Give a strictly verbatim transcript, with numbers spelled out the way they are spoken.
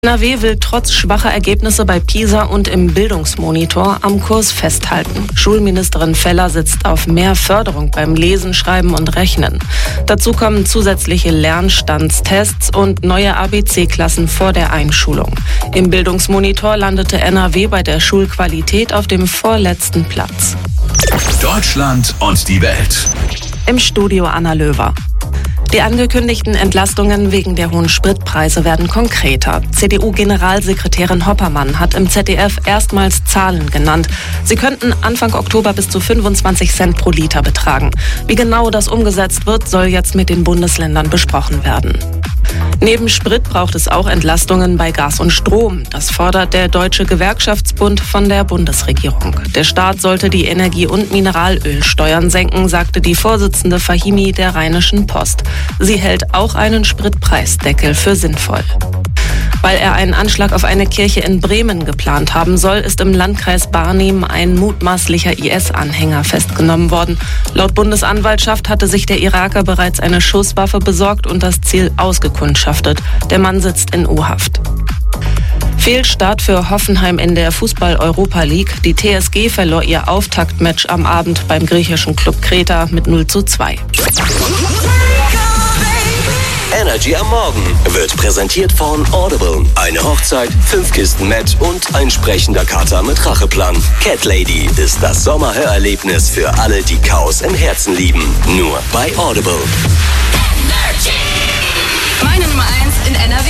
N R W will trotz schwacher Ergebnisse bei PISA und im Bildungsmonitor am Kurs festhalten. Schulministerin Feller setzt auf mehr Förderung beim Lesen, Schreiben und Rechnen. Dazu kommen zusätzliche Lernstandstests und neue A B C-Klassen vor der Einschulung. Im Bildungsmonitor landete N R W bei der Schulqualität auf dem vorletzten Platz. Deutschland und die Welt. Im Studio Anna Löwer. Die angekündigten Entlastungen wegen der hohen Spritpreise werden konkreter. C D U-Generalsekretärin Hoppermann hat im Z D F erstmals Zahlen genannt. Sie könnten Anfang Oktober bis zu fünfundzwanzig Cent pro Liter betragen. Wie genau das umgesetzt wird, soll jetzt mit den Bundesländern besprochen werden. Neben Sprit braucht es auch Entlastungen bei Gas und Strom. Das fordert der Deutsche Gewerkschaftsbund von der Bundesregierung. Der Staat sollte die Energie- und Mineralölsteuern senken, sagte die Vorsitzende Fahimi der Rheinischen Post. Sie hält auch einen Spritpreisdeckel für sinnvoll. Weil er einen Anschlag auf eine Kirche in Bremen geplant haben soll, ist im Landkreis Barnim ein mutmaßlicher I S-Anhänger festgenommen worden. Laut Bundesanwaltschaft hatte sich der Iraker bereits eine Schusswaffe besorgt und das Ziel ausgekundschaftet. Der Mann sitzt in U-Haft. Fehlstart für Hoffenheim in der Fußball-Europa League. Die T S G verlor ihr Auftaktmatch am Abend beim griechischen Club Kreta mit null zu zwei. Energy am Morgen wird präsentiert von Audible. Eine Hochzeit, fünf Kisten Met und ein sprechender Kater mit Racheplan. Cat Lady ist das Sommerhörerlebnis für alle, die Chaos im Herzen lieben. Nur bei Audible. Meine Nummer eins in N R W.